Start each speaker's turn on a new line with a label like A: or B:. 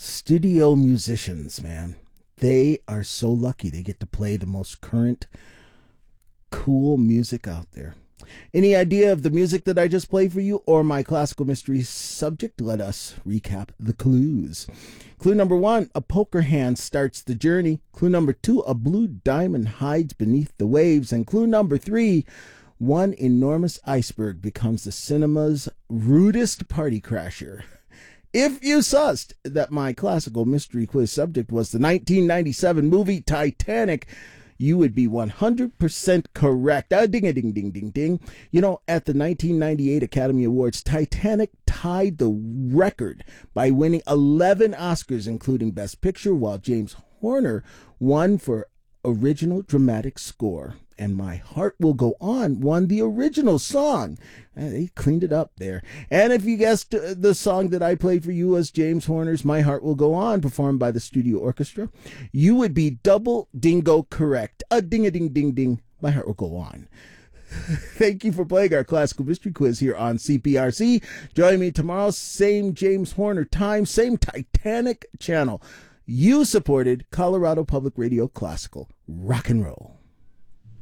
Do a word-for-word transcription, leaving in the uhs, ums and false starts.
A: Studio musicians, man. They are so lucky they get to play the most current, cool music out there. Any idea of the music that I just played for you or my classical mystery subject? Let us recap the clues. Clue number one, a poker hand starts the journey. Clue number two, a blue diamond hides beneath the waves. And clue number three, one enormous iceberg becomes the cinema's rudest party crasher. If you sussed that my classical mystery quiz subject was the nineteen ninety-seven movie Titanic, you would be one hundred percent correct. Ah, ding a ding ding ding ding. You know, at the nineteen ninety-eight Academy Awards, Titanic tied the record by winning eleven Oscars, including Best Picture, while James Horner won for Original Dramatic Score. And My Heart Will Go On won the original song. Uh, they cleaned it up there. And if you guessed uh, the song that I played for you was James Horner's My Heart Will Go On, performed by the Studio Orchestra, you would be double dingo correct. A ding a ding ding ding. My Heart Will Go On. Thank you for playing our classical mystery quiz here on C P R C. Join me tomorrow, same James Horner time, same Titanic channel. You supported Colorado Public Radio Classical Rock and Roll.